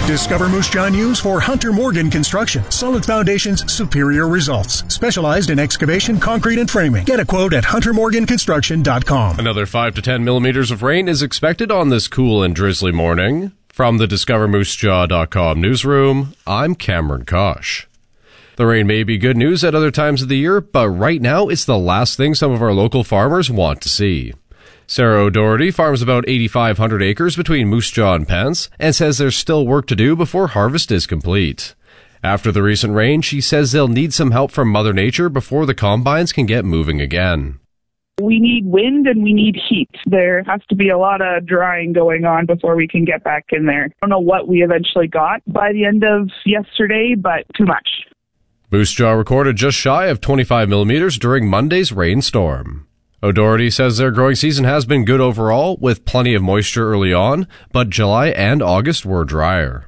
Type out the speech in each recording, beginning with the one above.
Discover Moose Jaw News for Hunter Morgan Construction. Solid foundations, superior results. Specialized in excavation, concrete, and framing. Get a quote at huntermorganconstruction.com. Another 5 to 10 millimeters of rain is expected on this cool and drizzly morning. From the DiscoverMooseJaw.com newsroom, I'm Cameron Kosh. The rain may be good news at other times of the year, but right now it's the last thing some of our local farmers want to see. Sarah O'Doherty farms about 8,500 acres between Moose Jaw and Pence and says there's still work to do before harvest is complete. After the recent rain, she says they'll need some help from Mother Nature before the combines can get moving again. We need wind and we need heat. There has to be a lot of drying going on before we can get back in there. I don't know what we eventually got by the end of yesterday, but too much. Moose Jaw recorded just shy of 25 millimeters during Monday's rainstorm. O'Doherty says their growing season has been good overall, with plenty of moisture early on, but July and August were drier.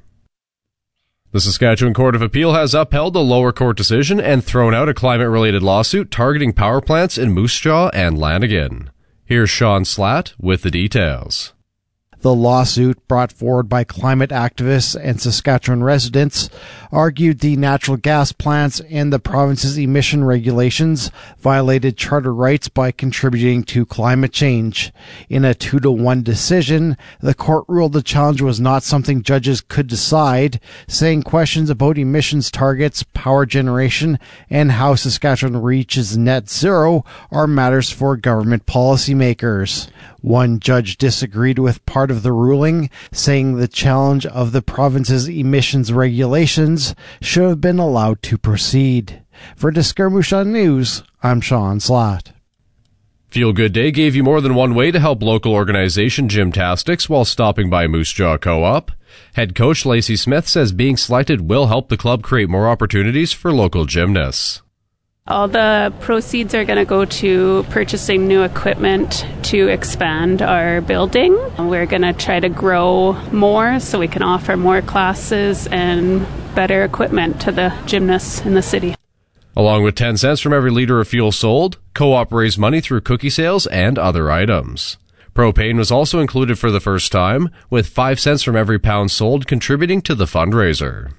The Saskatchewan Court of Appeal has upheld a lower court decision and thrown out a climate-related lawsuit targeting power plants in Moose Jaw and Lanigan. Here's Sean Slatt with the details. The lawsuit, brought forward by climate activists and Saskatchewan residents, argued the natural gas plants and the province's emission regulations violated charter rights by contributing to climate change. In a 2-1 decision, the court ruled the challenge was not something judges could decide, saying questions about emissions targets, power generation, and how Saskatchewan reaches net zero are matters for government policymakers. One judge disagreed with part of the ruling, saying the challenge of the province's emissions regulations should have been allowed to proceed. For Discover Moose Jaw News, I'm Sean Slatt. Feel Good Day gave you more than one way to help local organization Gymtastics while stopping by Moose Jaw Co-op. Head coach Lacey Smith says being selected will help the club create more opportunities for local gymnasts. All the proceeds are going to go to purchasing new equipment to expand our building. We're going to try to grow more so we can offer more classes and better equipment to the gymnasts in the city. Along with 10 cents from every liter of fuel sold, Co-op raised money through cookie sales and other items. Propane was also included for the first time, with 5 cents from every pound sold contributing to the fundraiser.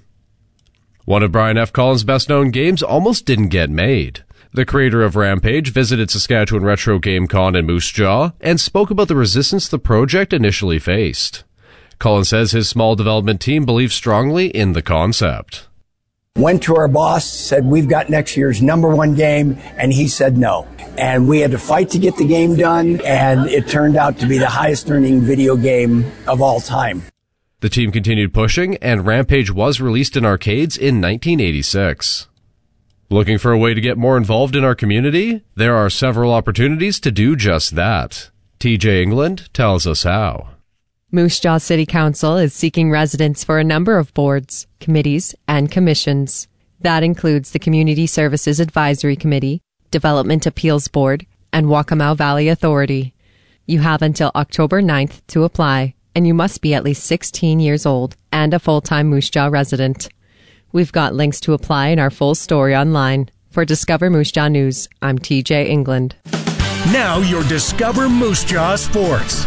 One of Brian F. Collins' best-known games almost didn't get made. The creator of Rampage visited Saskatchewan Retro Game Con in Moose Jaw and spoke about the resistance the project initially faced. Collins says his small development team believes strongly in the concept. Went to our boss, said we've got next year's #1 game, and he said no. And we had to fight to get the game done, and it turned out to be the highest earning video game of all time. The team continued pushing, and Rampage was released in arcades in 1986. Looking for a way to get more involved in our community? There are several opportunities to do just that. TJ England tells us how. Moose Jaw City Council is seeking residents for a number of boards, committees, and commissions. That includes the Community Services Advisory Committee, Development Appeals Board, and Waccamaw Valley Authority. You have until October 9th to apply, and you must be at least 16 years old and a full-time Moose Jaw resident. We've got links to apply in our full story online. For Discover Moose Jaw News, I'm TJ England. Now your Discover Moose Jaw Sports.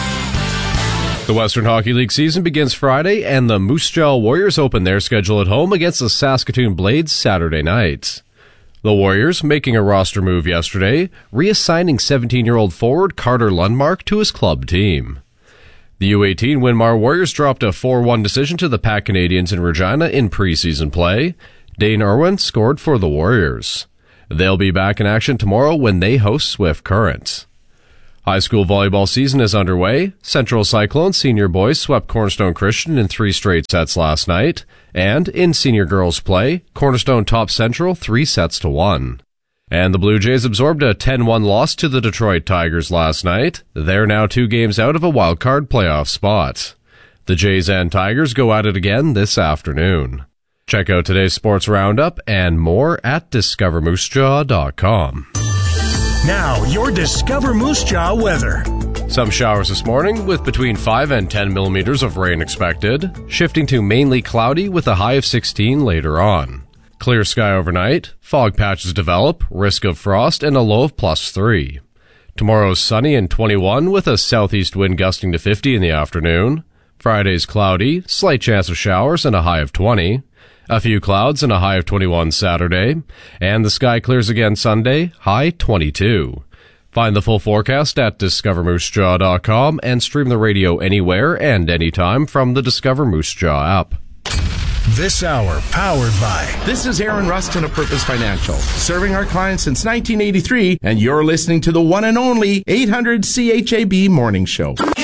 The Western Hockey League season begins Friday, and the Moose Jaw Warriors open their schedule at home against the Saskatoon Blades Saturday night. The Warriors making a roster move yesterday, reassigning 17-year-old forward Carter Lundmark to his club team. The U18 Winmar Warriors dropped a 4-1 decision to the Pac Canadians in Regina in preseason play. Dane Irwin scored for the Warriors. They'll be back in action tomorrow when they host Swift Current. High school volleyball season is underway. Central Cyclones senior boys swept Cornerstone Christian in 3 straight sets last night. And in senior girls play, Cornerstone topped Central 3-1. And the Blue Jays absorbed a 10-1 loss to the Detroit Tigers last night. They're now 2 games out of a wildcard playoff spot. The Jays and Tigers go at it again this afternoon. Check out today's sports roundup and more at discovermoosejaw.com. Now, your Discover Moose Jaw weather. Some showers this morning with between 5 and 10 millimeters of rain expected, shifting to mainly cloudy with a high of 16 later on. Clear sky overnight, fog patches develop, risk of frost, and a low of +3. Tomorrow's sunny and 21 with a southeast wind gusting to 50 in the afternoon. Friday's cloudy, slight chance of showers and a high of 20. A few clouds and a high of 21 Saturday. And the sky clears again Sunday, high 22. Find the full forecast at discovermoosejaw.com and stream the radio anywhere and anytime from the Discover Moose Jaw app. This hour powered by... This is Aaron Rustin of Purpose Financial, serving our clients since 1983, and you're listening to the one and only 800 CHAB Morning Show.